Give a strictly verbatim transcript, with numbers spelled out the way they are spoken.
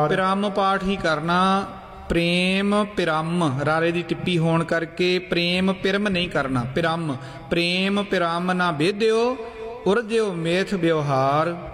ਪਿਰਮ ਪਾਠ ਹੀ ਕਰਨਾ। ਪ੍ਰੇਮ ਪਿਰਮ ਰਾਰੇ ਦੀ ਟਿੱਪੀ ਹੋਣ ਕਰਕੇ ਪ੍ਰੇਮ ਪਿਰਮ ਨਹੀਂ ਕਰਨਾ, ਪਿਰਮ। ਪ੍ਰੇਮ ਪਿਰਮ ਨਾ ਬੇਦਿਓ ਉਰਜਿਓ ਮੇਥ ਵਿਵਹਾਰ।